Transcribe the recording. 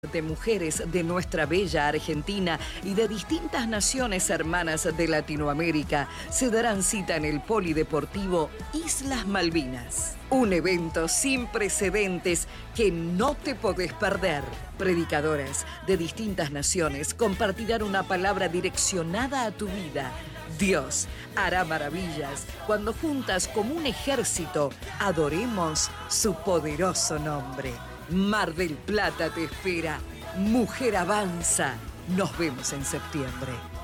De mujeres de nuestra bella Argentina y de distintas naciones hermanas de Latinoamérica se darán cita en el Polideportivo Islas Malvinas. Un evento sin precedentes que no te podés perder. Predicadoras de distintas naciones compartirán una palabra direccionada a tu vida. Dios hará maravillas cuando juntas como un ejército adoremos su poderoso nombre. Mar del Plata te espera. Mujer avanza. Nos vemos en septiembre.